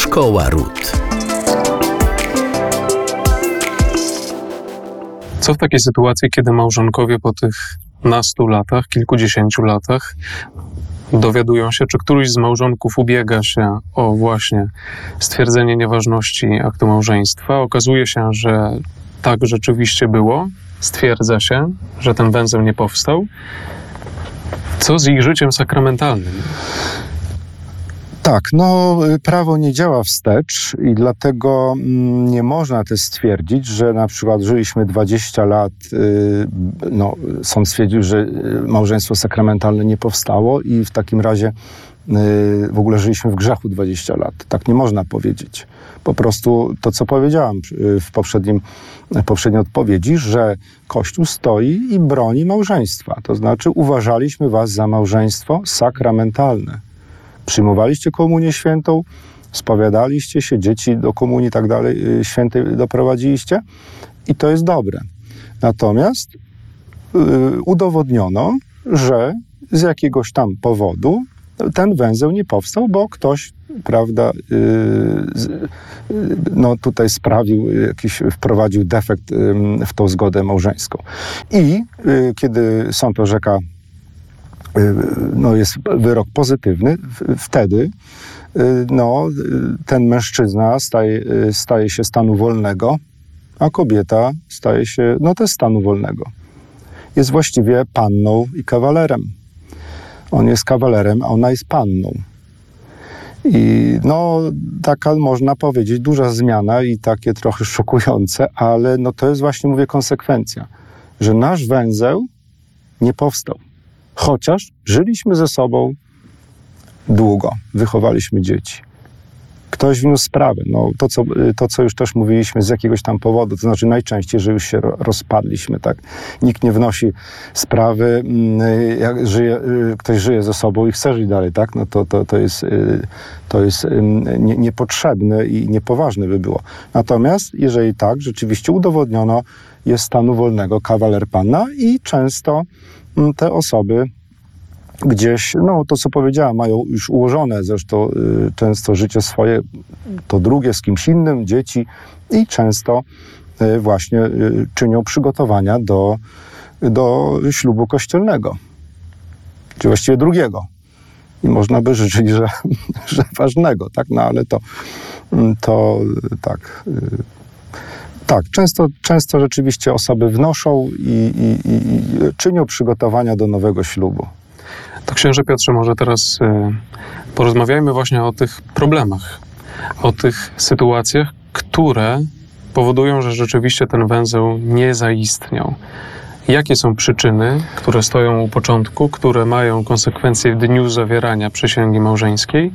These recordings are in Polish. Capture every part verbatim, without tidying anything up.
Szkoła Ród. Co w takiej sytuacji, kiedy małżonkowie po tych nastu latach, kilkudziesięciu latach dowiadują się, czy któryś z małżonków ubiega się o właśnie stwierdzenie nieważności aktu małżeństwa? Okazuje się, że tak rzeczywiście było. Stwierdza się, że ten węzeł nie powstał. Co z ich życiem sakramentalnym? Tak, no prawo nie działa wstecz i dlatego nie można też stwierdzić, że na przykład żyliśmy dwadzieścia lat, no sąd stwierdził, że małżeństwo sakramentalne nie powstało i w takim razie w ogóle żyliśmy w grzechu dwadzieścia lat. Tak nie można powiedzieć. Po prostu to, co powiedziałam w poprzednim, poprzedniej odpowiedzi, że Kościół stoi i broni małżeństwa. To znaczy uważaliśmy was za małżeństwo sakramentalne. Przyjmowaliście komunię świętą, spowiadaliście się, dzieci do komunii i tak dalej świętej doprowadziliście i to jest dobre. Natomiast yy, udowodniono, że z jakiegoś tam powodu ten węzeł nie powstał, bo ktoś, prawda, yy, no tutaj sprawił jakiś, wprowadził defekt yy, w tą zgodę małżeńską. I yy, kiedy sąd orzeka, no jest wyrok pozytywny, wtedy no, ten mężczyzna staje, staje się stanu wolnego, a kobieta staje się no też stanu wolnego. Jest właściwie panną i kawalerem. On jest kawalerem, a ona jest panną. I no taka, można powiedzieć, duża zmiana i takie trochę szokujące, ale no to jest właśnie, mówię, konsekwencja, że nasz węzeł nie powstał. Chociaż żyliśmy ze sobą długo, wychowaliśmy dzieci. Ktoś wniósł sprawę. No, to, co, to, co już też mówiliśmy, z jakiegoś tam powodu, to znaczy najczęściej, że już się rozpadliśmy, tak. Nikt nie wnosi sprawy, jak żyje, ktoś żyje ze sobą i chce żyć dalej, tak. No to, to, to jest, to jest nie, niepotrzebne i niepoważne by było. Natomiast, jeżeli tak, rzeczywiście udowodniono, jest stanu wolnego kawaler panna i często te osoby gdzieś, no to co powiedziałam, mają już ułożone zresztą y, często życie swoje, to drugie z kimś innym, dzieci i często y, właśnie y, czynią przygotowania do, do ślubu kościelnego, czy właściwie drugiego. I można by życzyć, że, że ważnego, tak, no ale to, to tak... Y, Tak, często, często rzeczywiście osoby wnoszą i, i, i czynią przygotowania do nowego ślubu. To księże Piotrze, może teraz y, porozmawiajmy właśnie o tych problemach, o tych sytuacjach, które powodują, że rzeczywiście ten węzeł nie zaistniał. Jakie są przyczyny, które stoją u początku, które mają konsekwencje w dniu zawierania przysięgi małżeńskiej,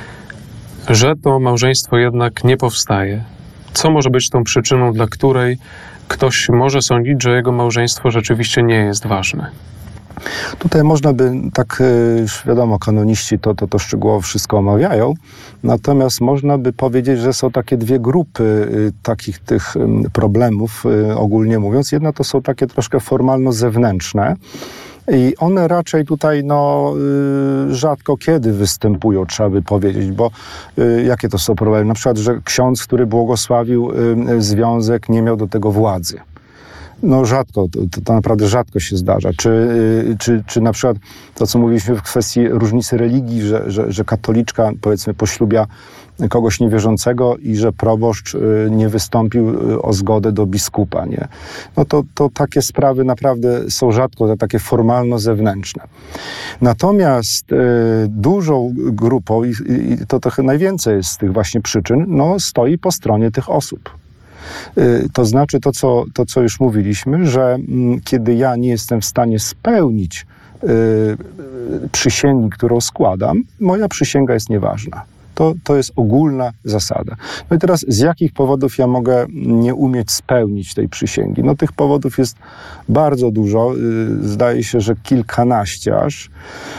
że to małżeństwo jednak nie powstaje? Co może być tą przyczyną, dla której ktoś może sądzić, że jego małżeństwo rzeczywiście nie jest ważne? Tutaj można by, tak już wiadomo, kanoniści to, to, to szczegółowo wszystko omawiają, natomiast można by powiedzieć, że są takie dwie grupy takich tych problemów, ogólnie mówiąc. Jedna to są takie troszkę formalno-zewnętrzne, i one raczej tutaj no, y, rzadko kiedy występują, trzeba by powiedzieć, bo y, jakie to są problemy? Na przykład, że ksiądz, który błogosławił y, związek, nie miał do tego władzy. No rzadko, to, to naprawdę rzadko się zdarza. Czy, y, czy, czy na przykład to, co mówiliśmy w kwestii różnicy religii, że, że, że katoliczka, powiedzmy, poślubia kogoś niewierzącego i że proboszcz nie wystąpił o zgodę do biskupa, nie? No to, to takie sprawy naprawdę są rzadko, to takie formalno-zewnętrzne. Natomiast y, dużą grupą, i, i to trochę najwięcej jest z tych właśnie przyczyn, no stoi po stronie tych osób. Y, to znaczy to co, to, co już mówiliśmy, że m, kiedy ja nie jestem w stanie spełnić y, y, przysięgi, którą składam, moja przysięga jest nieważna. To, to jest ogólna zasada. No i teraz z jakich powodów ja mogę nie umieć spełnić tej przysięgi? No tych powodów jest bardzo dużo. Zdaje się, że kilkanaście aż.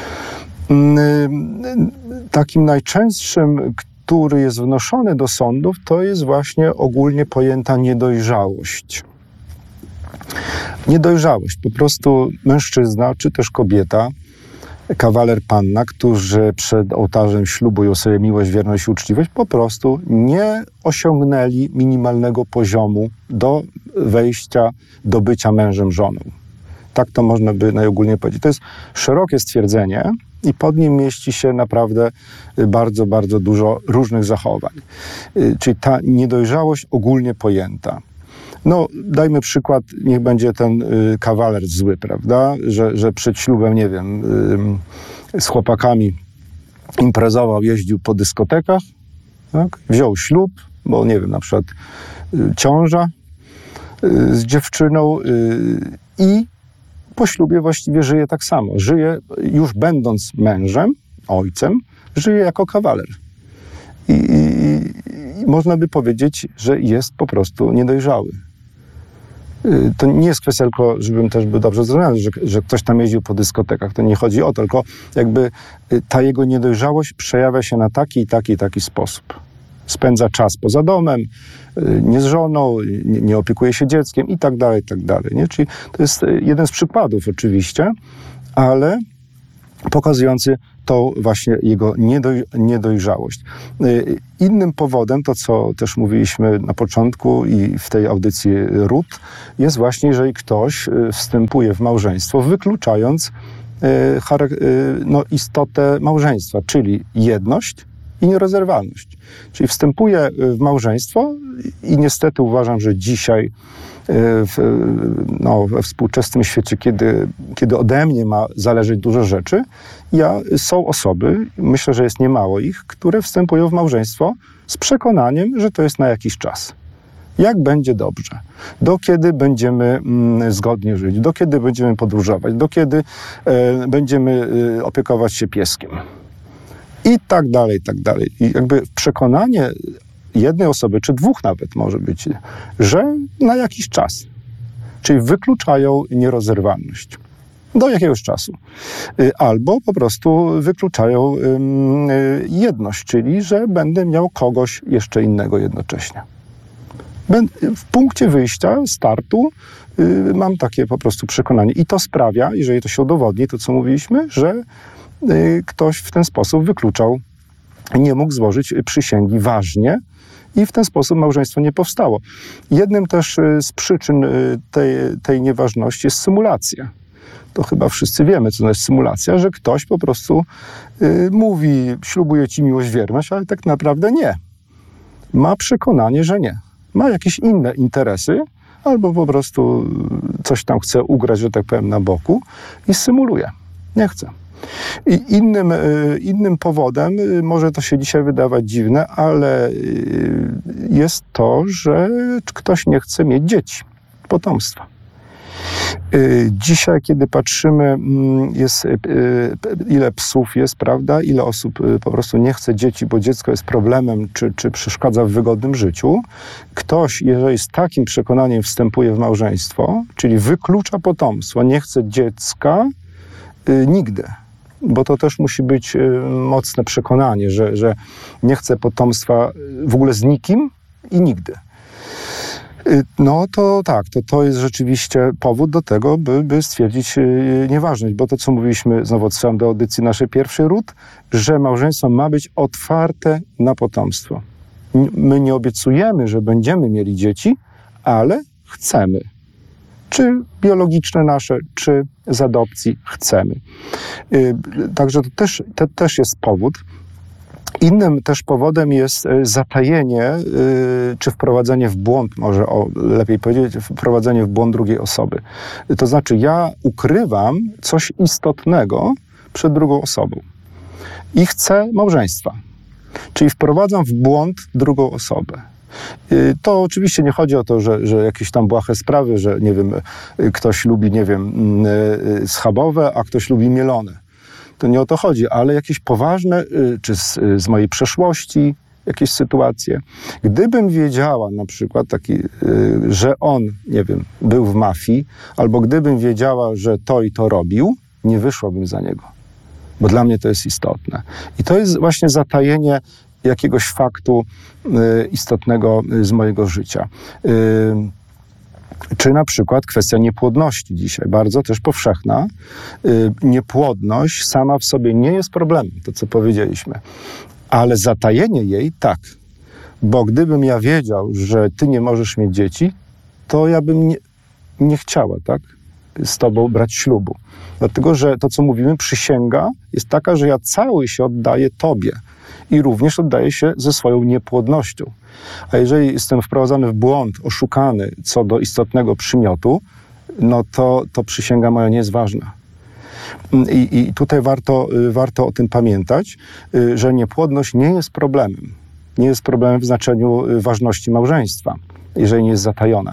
Takim najczęstszym, który jest wnoszony do sądów, to jest właśnie ogólnie pojęta niedojrzałość. Niedojrzałość. Po prostu mężczyzna, czy też kobieta kawaler, panna, którzy przed ołtarzem ślubują sobie miłość, wierność i uczciwość, po prostu nie osiągnęli minimalnego poziomu do wejścia, do bycia mężem, żoną. Tak to można by najogólniej powiedzieć. To jest szerokie stwierdzenie i pod nim mieści się naprawdę bardzo, bardzo dużo różnych zachowań. Czyli ta niedojrzałość ogólnie pojęta. No, dajmy przykład, niech będzie ten y, kawaler zły, prawda, że, że przed ślubem, nie wiem, y, z chłopakami imprezował, jeździł po dyskotekach, tak? Wziął ślub, bo nie wiem, na przykład y, ciąża y, z dziewczyną y, i po ślubie właściwie żyje tak samo. Żyje, już będąc mężem, ojcem, żyje jako kawaler. I, i, i można by powiedzieć, że jest po prostu niedojrzały. To nie jest kwestia tylko, żebym też był dobrze zrozumiany, że, że ktoś tam jeździł po dyskotekach. To nie chodzi o to, tylko jakby ta jego niedojrzałość przejawia się na taki i taki i taki sposób. Spędza czas poza domem, nie z żoną, nie, nie opiekuje się dzieckiem i tak dalej, i tak dalej. Nie? Czyli to jest jeden z przykładów oczywiście, ale pokazujący tą właśnie jego niedoj, niedojrzałość. Innym powodem, to co też mówiliśmy na początku i w tej audycji Ród, jest właśnie, jeżeli ktoś wstępuje w małżeństwo, wykluczając no, istotę małżeństwa, czyli jedność i nierozerwalność. Czyli wstępuje w małżeństwo i niestety uważam, że dzisiaj w, no, we współczesnym świecie, kiedy, kiedy ode mnie ma zależeć dużo rzeczy, ja, są osoby, myślę, że jest niemało ich, które wstępują w małżeństwo z przekonaniem, że to jest na jakiś czas. Jak będzie dobrze, do kiedy będziemy mm, zgodnie żyć, do kiedy będziemy podróżować, do kiedy e, będziemy e, opiekować się pieskiem. I tak dalej, i tak dalej. I jakby przekonanie jednej osoby, czy dwóch nawet może być, że na jakiś czas. Czyli wykluczają nierozerwalność. Do jakiegoś czasu. Albo po prostu wykluczają jedność, czyli że będę miał kogoś jeszcze innego jednocześnie. W punkcie wyjścia, startu mam takie po prostu przekonanie. I to sprawia, jeżeli to się udowodni, to co mówiliśmy, że ktoś w ten sposób wykluczał, nie mógł złożyć przysięgi ważnie i w ten sposób małżeństwo nie powstało. Jednym też z przyczyn tej, tej nieważności jest symulacja. To chyba wszyscy wiemy, co to jest symulacja, że ktoś po prostu y, mówi, ślubuje ci miłość, wierność, ale tak naprawdę nie. Ma przekonanie, że nie. Ma jakieś inne interesy, albo po prostu coś tam chce ugrać, że tak powiem, na boku i symuluje. Nie chce. I innym, innym powodem, może to się dzisiaj wydawać dziwne, ale jest to, że ktoś nie chce mieć dzieci, potomstwa. Dzisiaj, kiedy patrzymy, jest, ile psów jest, prawda, ile osób po prostu nie chce dzieci, bo dziecko jest problemem, czy, czy przeszkadza w wygodnym życiu. Ktoś, jeżeli z takim przekonaniem wstępuje w małżeństwo, czyli wyklucza potomstwo, nie chce dziecka, nigdy. Bo to też musi być mocne przekonanie, że, że nie chce potomstwa w ogóle z nikim i nigdy. No to tak, to, to jest rzeczywiście powód do tego, by, by stwierdzić nieważność, bo to, co mówiliśmy, znowu odsyłam do audycji naszej pierwszej Ród, że małżeństwo ma być otwarte na potomstwo. My nie obiecujemy, że będziemy mieli dzieci, ale chcemy. Czy biologiczne nasze, czy z adopcji chcemy. Także to też, to też jest powód. Innym też powodem jest zatajenie, czy wprowadzenie w błąd, może o, lepiej powiedzieć, wprowadzenie w błąd drugiej osoby. To znaczy ja ukrywam coś istotnego przed drugą osobą i chcę małżeństwa. Czyli wprowadzam w błąd drugą osobę. To oczywiście nie chodzi o to, że, że jakieś tam błahe sprawy, że nie wiem, ktoś lubi, nie wiem, schabowe, a ktoś lubi mielone. To nie o to chodzi, ale jakieś poważne, czy z, z mojej przeszłości, jakieś sytuacje. Gdybym wiedziała na przykład taki, że on, nie wiem, był w mafii, albo gdybym wiedziała, że to i to robił, nie wyszłabym za niego. Bo dla mnie to jest istotne. I to jest właśnie zatajenie jakiegoś faktu y, istotnego z mojego życia. Y, Czy na przykład kwestia niepłodności dzisiaj, bardzo też powszechna. Y, niepłodność sama w sobie nie jest problemem, to co powiedzieliśmy, ale zatajenie jej tak. Bo gdybym ja wiedział, że ty nie możesz mieć dzieci, to ja bym nie, nie chciała, tak, z tobą brać ślubu. Dlatego, że to, co mówimy, przysięga jest taka, że ja cały się oddaję tobie i również oddaję się ze swoją niepłodnością. A jeżeli jestem wprowadzany w błąd, oszukany co do istotnego przymiotu, no to, to przysięga moja nie jest ważna. I, i tutaj warto, warto o tym pamiętać, że niepłodność nie jest problemem. Nie jest problemem w znaczeniu ważności małżeństwa, jeżeli nie jest zatajona.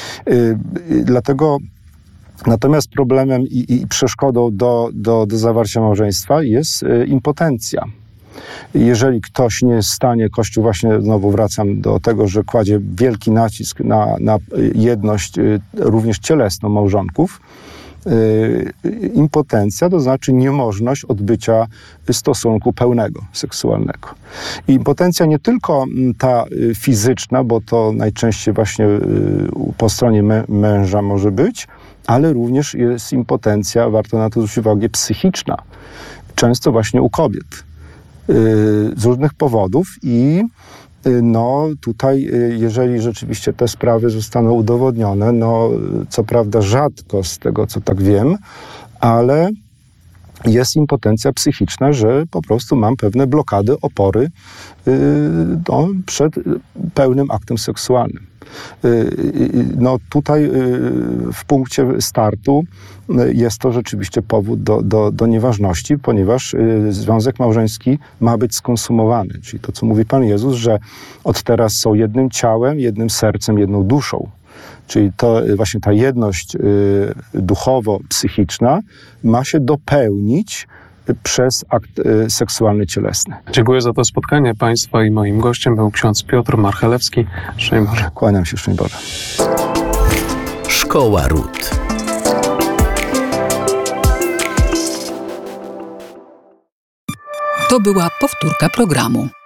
Dlatego natomiast problemem i, i przeszkodą do, do, do zawarcia małżeństwa jest impotencja. Jeżeli ktoś nie jest w stanie, Kościół właśnie, znowu wracam do tego, że kładzie wielki nacisk na, na jedność również cielesną małżonków, impotencja to znaczy niemożność odbycia stosunku pełnego, seksualnego. I impotencja nie tylko ta fizyczna, bo to najczęściej właśnie po stronie męża może być, ale również jest impotencja, warto na to zwrócić uwagę, psychiczna. Często właśnie u kobiet. Z różnych powodów i no tutaj, jeżeli rzeczywiście te sprawy zostaną udowodnione, no co prawda rzadko z tego, co tak wiem, ale jest impotencja psychiczna, że po prostu mam pewne blokady, opory no, przed pełnym aktem seksualnym. No tutaj w punkcie startu jest to rzeczywiście powód do, do, do nieważności, ponieważ związek małżeński ma być skonsumowany. Czyli to, co mówi Pan Jezus, że od teraz są jednym ciałem, jednym sercem, jedną duszą. Czyli to właśnie ta jedność duchowo-psychiczna ma się dopełnić przez akt seksualny cielesny. Dziękuję za to spotkanie Państwa i moim gościem był ksiądz Piotr Marchelewski. Szczęść Boże. Kłaniam się, szczęść Boże. Szkoła Ród. To była powtórka programu.